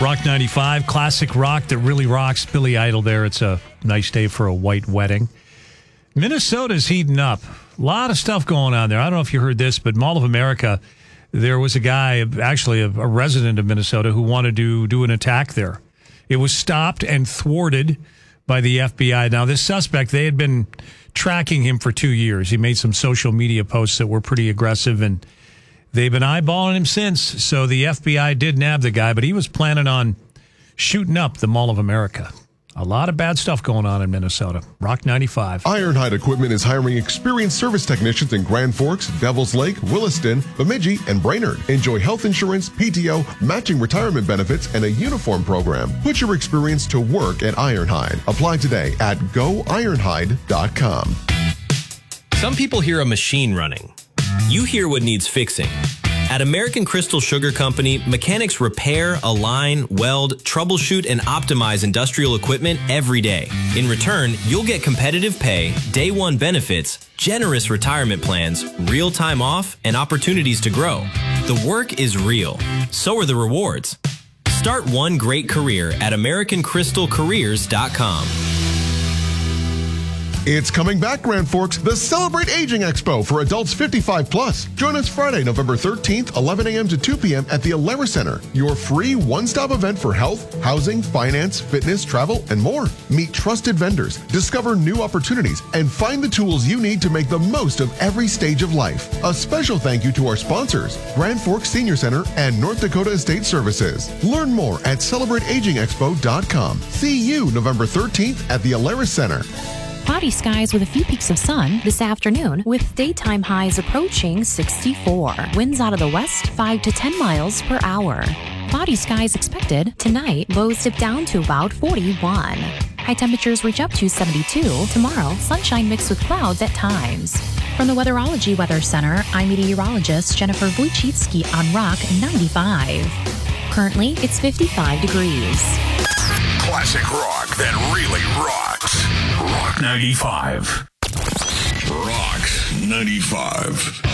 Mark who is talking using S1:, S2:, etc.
S1: Rock 95, classic rock that really rocks. Billy Idol there. It's a nice day for a white wedding. Minnesota's heating up. A lot of stuff going on there. I don't know if you heard this, but Mall of America, there was a guy, actually a resident of Minnesota, who wanted to do an attack there. It was stopped and thwarted by the FBI. Now, this suspect, they had been tracking him for 2 years. He made some social media posts that were pretty aggressive, and they've been eyeballing him since. So the FBI did nab the guy, but he was planning on shooting up the Mall of America. A lot of bad stuff going on in Minnesota. Rock 95.
S2: Ironhide Equipment is hiring experienced service technicians in Grand Forks, Devils Lake, Williston, Bemidji, and Brainerd. Enjoy health insurance, PTO, matching retirement benefits, and a uniform program. Put your experience to work at Ironhide. Apply today at goironhide.com.
S3: Some people hear a machine running. You hear what needs fixing. At American Crystal Sugar Company, mechanics repair, align, weld, troubleshoot, and optimize industrial equipment every day. In return, you'll get competitive pay, day one benefits, generous retirement plans, real time off, and opportunities to grow. The work is real. So are the rewards. Start one great career at AmericanCrystalCareers.com.
S2: It's coming back, Grand Forks, the Celebrate Aging Expo for adults 55 plus. Join us Friday, November 13th, 11 a.m. to 2 p.m. at the Alara Center, your free one-stop event for health, housing, finance, fitness, travel, and more. Meet trusted vendors, discover new opportunities, and find the tools you need to make the most of every stage of life. A special thank you to our sponsors, Grand Forks Senior Center and North Dakota Estate Services. Learn more at CelebrateAgingExpo.com. See you November 13th at the Alara Center.
S4: Cloudy skies with a few peaks of sun this afternoon, with daytime highs approaching 64. Winds out of the west 5 to 10 miles per hour. Cloudy skies expected tonight. Lows dip down to about 41. High temperatures reach up to 72. Tomorrow, sunshine mixed with clouds at times. From the Weatherology Weather Center, I'm meteorologist Jennifer Wojcicki on Rock 95. Currently, it's 55 degrees.
S5: Classic rock that really rocks. Rock 95. Rock 95.